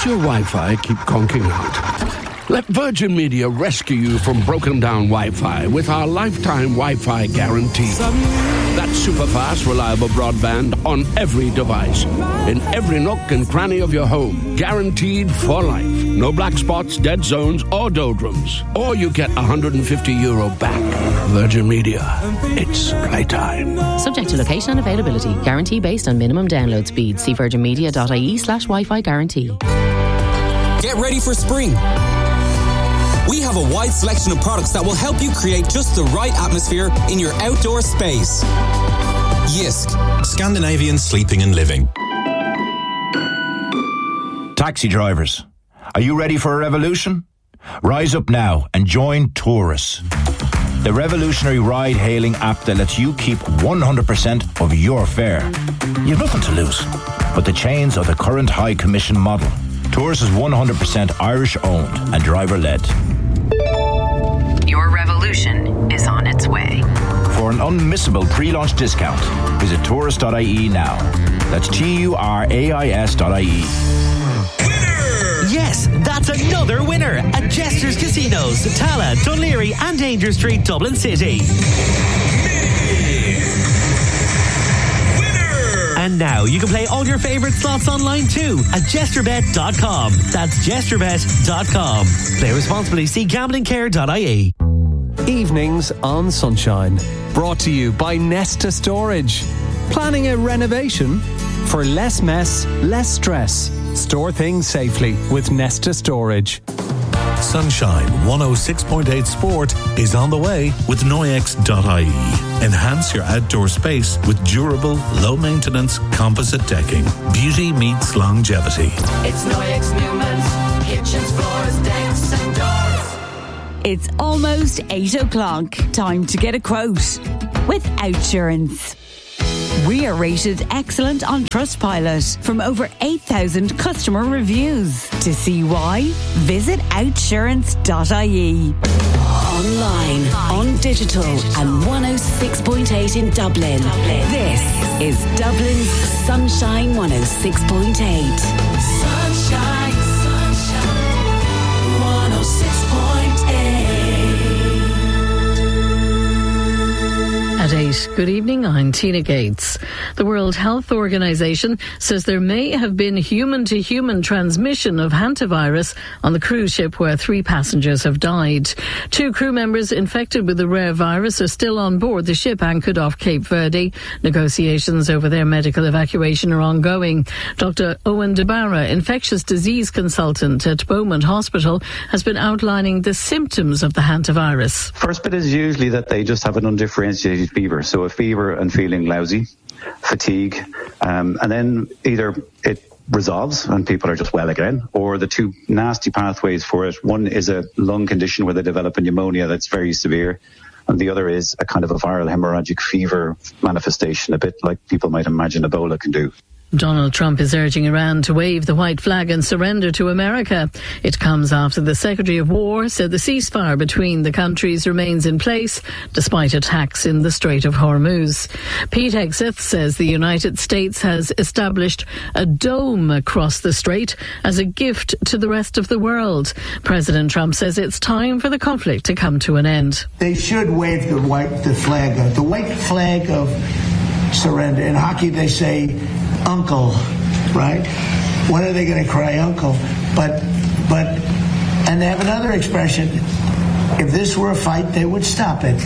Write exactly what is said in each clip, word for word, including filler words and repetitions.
Does your Wi-Fi keep conking out? Let Virgin Media rescue you from broken down Wi-Fi with our lifetime Wi-Fi guarantee. That's super fast, reliable broadband on every device, in every nook and cranny of your home, guaranteed for life. No black spots, dead zones, or doldrums. Or you get one hundred fifty euro back. Virgin Media. It's playtime. Subject to location and availability. Guarantee based on minimum download speed. See virginmedia.ie slash Wi-Fi guarantee. Get ready for spring. We have a wide selection of products that will help you create just the right atmosphere in your outdoor space. Jysk. Scandinavian sleeping and living. Taxi drivers, are you ready for a revolution? Rise up now and join Taurus, the revolutionary ride-hailing app that lets you keep one hundred percent of your fare. You've nothing to lose but the chains of the current high commission model. Taurus is one hundred percent Irish-owned and driver-led. Your revolution is on its way. For an unmissable pre-launch discount, visit Taurus dot I E now. That's T U R A I S dot I E. Yes, that's another winner at Jester's Casinos, Tala, Dunleary and Danger Street, Dublin City. And now you can play all your favourite slots online too at jester bet dot com. That's jester bet dot com. Play responsibly. See gambling care dot I E. Evenings on Sunshine. Brought to you by Nesta Storage. Planning a renovation? For less mess, less stress. Store things safely with Nesta Storage. Sunshine one oh six point eight Sport is on the way with Noyex dot I E. Enhance your outdoor space with durable, low-maintenance composite decking. Beauty meets longevity. It's Noyex Newman's kitchens, floors, decks and doors. It's almost eight o'clock. Time to get a quote with Outsurance. We are rated excellent on Trustpilot from over eight thousand customer reviews. To see why, visit outsurance dot I E. Online, on digital, and one oh six point eight in Dublin. This is Dublin's Sunshine one oh six point eight. Sunshine, sunshine, one oh six point eight. At eight, good evening, I'm Tina Gates. The World Health Organization says there may have been human-to-human transmission of hantavirus on the cruise ship where three passengers have died. Two crew members infected with the rare virus are still on board the ship anchored off Cape Verde. Negotiations over their medical evacuation are ongoing. Doctor Owen DeBarra, infectious disease consultant at Beaumont Hospital, has been outlining the symptoms of the hantavirus. First bit is usually that they just have an undifferentiated fever, so a fever and feeling lousy, fatigue, um, and then either it resolves and people are just well again, or the two nasty pathways for it. One is a lung condition where they develop a pneumonia that's very severe, and the other is a kind of a viral hemorrhagic fever manifestation, a bit like people might imagine Ebola can do. Donald Trump is urging Iran to wave the white flag and surrender to America. It comes after the Secretary of War said the ceasefire between the countries remains in place despite attacks in the Strait of Hormuz. Pete Hegseth says the United States has established a dome across the strait as a gift to the rest of the world. President Trump says it's time for the conflict to come to an end. They should wave the white the flag, the white flag of surrender. In hockey, they say uncle, right? When are they going to cry uncle? But, but, and they have another expression. If this were a fight, they would stop it.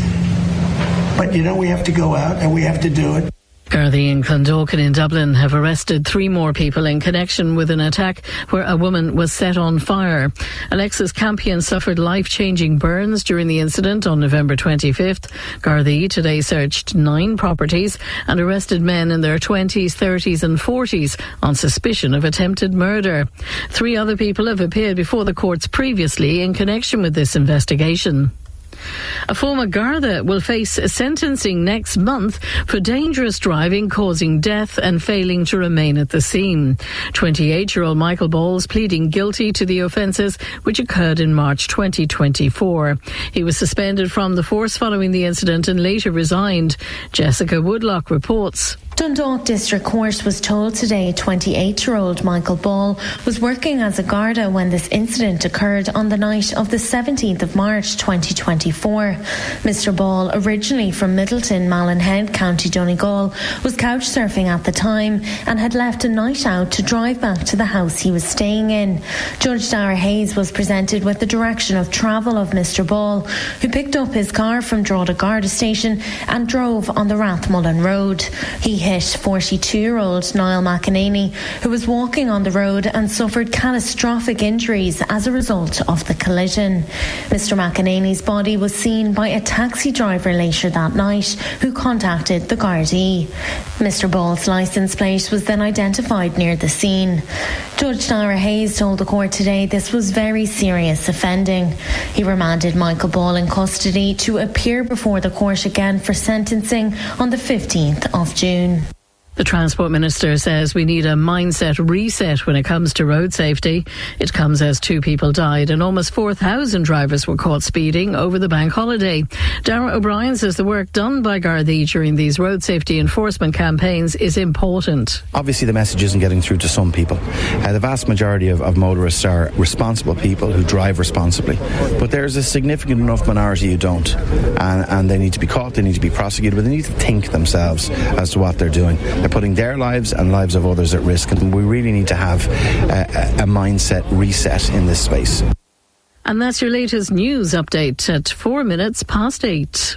But, you know, we have to go out and we have to do it. Gardaí and Clondalkin in Dublin have arrested three more people in connection with an attack where a woman was set on fire. Alexis Campion suffered life-changing burns during the incident on November twenty-fifth. Gardaí today searched nine properties and arrested men in their twenties, thirties and forties on suspicion of attempted murder. Three other people have appeared before the courts previously in connection with this investigation. A former Garda will face sentencing next month for dangerous driving causing death and failing to remain at the scene. twenty-eight-year-old Michael Bowles pleading guilty to the offences which occurred in March twenty twenty-four. He was suspended from the force following the incident and later resigned. Jessica Woodlock reports. Dundalk District Court was told today twenty-eight-year-old Michael Ball was working as a Garda when this incident occurred on the night of the seventeenth of March twenty twenty-four. Mister Ball, originally from Middleton, Mallinhead, County Donegal, was couch surfing at the time and had left a night out to drive back to the house he was staying in. Judge Dara Hayes was presented with the direction of travel of Mister Ball, who picked up his car from Drogheda Garda Station and drove on the Rathmullen Road. He hit forty-two-year-old Niall McEnany, who was walking on the road and suffered catastrophic injuries as a result of the collision. Mister McEnany's body was seen by a taxi driver later that night, who contacted the Gardaí. Mister Ball's licence plate was then identified near the scene. Judge Dara Hayes told the court today this was very serious offending. He remanded Michael Ball in custody to appear before the court again for sentencing on the fifteenth of June. The Transport Minister says we need a mindset reset when it comes to road safety. It comes as two people died and almost four thousand drivers were caught speeding over the bank holiday. Darragh O'Brien says the work done by Gardaí during these road safety enforcement campaigns is important. Obviously the message isn't getting through to some people. Uh, the vast majority of, of motorists are responsible people who drive responsibly. But there's a significant enough minority who don't. And, and they need to be caught, they need to be prosecuted, but they need to think themselves as to what they're doing. They're putting their lives and lives of others at risk, and we really need to have a, a mindset reset in this space. And that's your latest news update at four minutes past eight.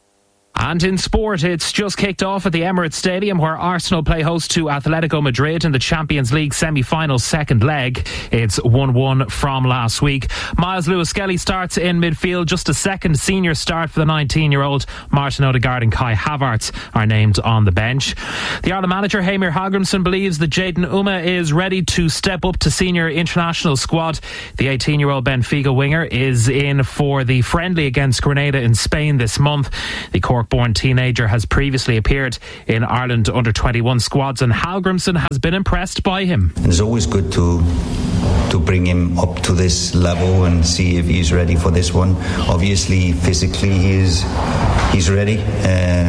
And in sport, it's just kicked off at the Emirates Stadium, where Arsenal play host to Atletico Madrid in the Champions League semi-final second leg. It's one one from last week. Miles Lewis-Skelly starts in midfield, just a second senior start for the nineteen-year-old. Martin Odegaard and Kai Havertz are named on the bench. The Ireland manager, Heimir Hallgrímsson, believes that Jayden Uma is ready to step up to senior international squad. The eighteen-year-old Benfica winger is in for the friendly against Grenada in Spain this month. The Cork born teenager has previously appeared in Ireland under twenty-one squads, and Hallgrímsson has been impressed by him. It's always good to to bring him up to this level and see if he's ready for this one. Obviously, physically, he's he's ready, uh,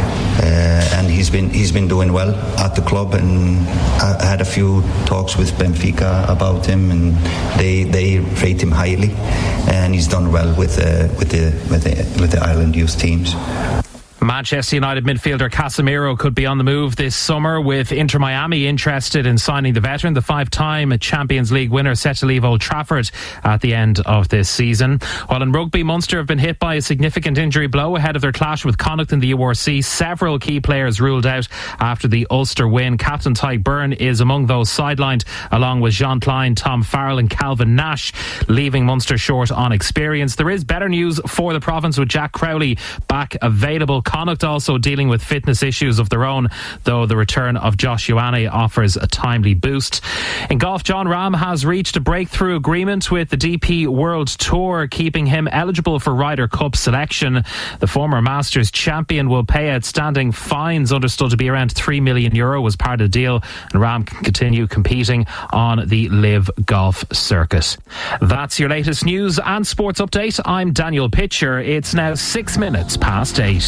uh, and he's been he's been doing well at the club. And I had a few talks with Benfica about him, and they they rate him highly, and he's done well with uh, with the with the with the Ireland youth teams. Manchester United midfielder Casemiro could be on the move this summer, with Inter Miami interested in signing the veteran. The five-time Champions League winner set to leave Old Trafford at the end of this season. While in rugby, Munster have been hit by a significant injury blow ahead of their clash with Connacht in the U R C. Several key players ruled out after the Ulster win. Captain Tyke Byrne is among those sidelined, along with Jean Klein, Tom Farrell and Calvin Nash, leaving Munster short on experience. There is better news for the province, with Jack Crowley back available. Connacht also dealing with fitness issues of their own, though the return of Josh Ioane offers a timely boost. In golf, Jon Rahm has reached a breakthrough agreement with the D P World Tour, keeping him eligible for Ryder Cup selection. The former Masters champion will pay outstanding fines, understood to be around three million euro as part of the deal, and Rahm can continue competing on the Live Golf circuit. That's your latest news and sports update. I'm Daniel Pitcher. It's now six minutes past eight.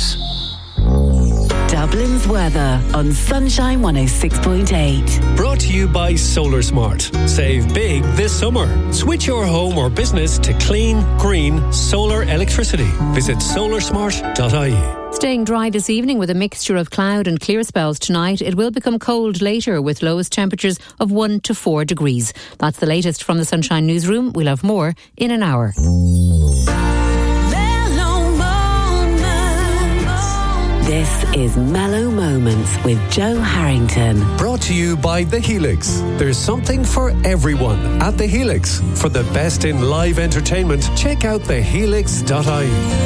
Dublin's weather on Sunshine one oh six point eight. Brought to you by Solar Smart. Save big this summer. Switch your home or business to clean, green, solar electricity. Visit solar smart dot I E. Staying dry this evening with a mixture of cloud and clear spells tonight. It will become cold later with lowest temperatures of one to four degrees. That's the latest from the Sunshine Newsroom. We'll have more in an hour. This is Mellow Moments with Joe Harrington. Brought to you by The Helix. There's something for everyone at The Helix. For the best in live entertainment, check out the helix dot I E.